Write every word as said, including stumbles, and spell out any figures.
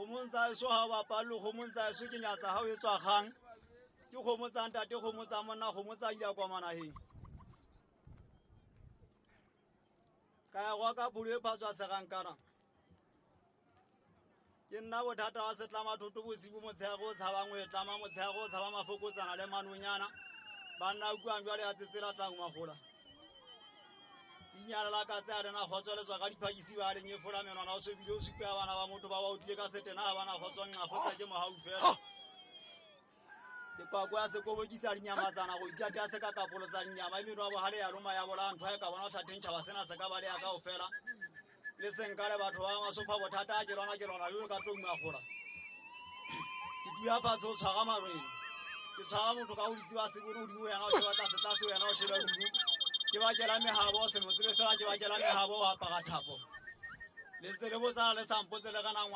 Khomonza so ha ba palo khomonza so ke nyatsa ha o etswa kgang ke khomotsa ntate khomotsa monna khomotsa ya kwa manaheng ka ya go ka bulu e phatswa segang kana ke nna bothata wa setlama thotho bosibu motshego tshaba ngwe tlama motshego tshaba mafokotsana le manonyana ba nna ukwang jwa le a tsetsela tlang magola inyala la ka tsa rena go tsweletswa ka diphakisi ba le nyefola menwana o se bile o sipe bana ba motho ba ba utlile ka setena bana go tswanga go tla ke mo haufela ke kwa kwa se go bokisa dinyamatsana go ikata se ka kapolo tsa dinyama mme no ba hale ya loma ya bola ntho ya ka bona thatentšha ba sena se ka ba le ya ka ofela le senkale batho ba ma sofa bothata ke rona ke rona yo ka tlong magola ke tuya fatso tshwaga marweng ke tshwaga motho ka o ditsi se bono di wena o se batla se tla se wena o sheba dulu ke ba kela mehabo se mo tsile fela ke ba kela mehabo wa paga thapo le tsele botsa le sampo tsele kana